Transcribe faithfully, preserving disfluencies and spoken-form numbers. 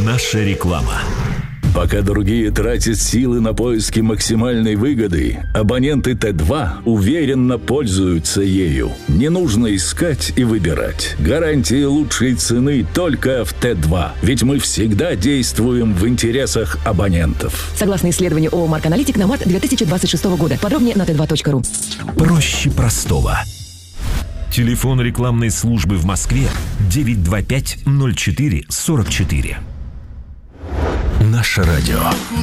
Наша реклама. Пока другие тратят силы на поиски максимальной выгоды, абоненты Т два уверенно пользуются ею. Не нужно искать и выбирать. Гарантия лучшей цены только в Т два. Ведь мы всегда действуем в интересах абонентов. Согласно исследованию ООО «Марк Аналитик» на март две тысячи двадцать шестого года. Подробнее на тэ два точка ру. Проще простого. Телефон рекламной службы в Москве девять два пять ноль четыре сорок четыре. Наше радио.